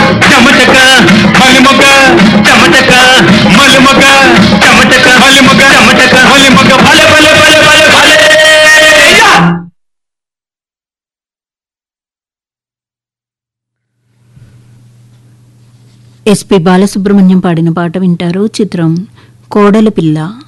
చెమటక మలిమొగ చెమటక మలిమొగ చెమటక మలిమొగ చెమటక మలిమొగ భలే భలే భలే భలే భలే. ఎస్పి బాలసుబ్రహ్మణ్యం పాడిన పాట వింటారు. చిత్రం కోడలి పిల్ల.